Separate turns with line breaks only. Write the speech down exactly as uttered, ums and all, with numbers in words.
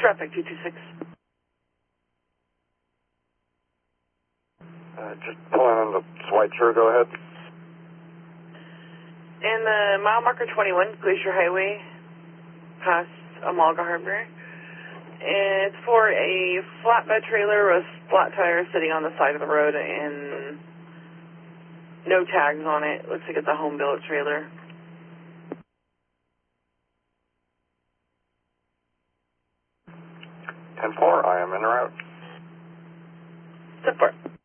traffic, two two six.
Uh, just pulling on the white shirt, go ahead.
And the mile marker twenty-one, Glacier Highway, past Amalga Harbor. And it's for a flatbed trailer with flat tires sitting on the side of the road and no tags on it. Looks like it's a home built trailer.
ten four, I am en route.
ten four.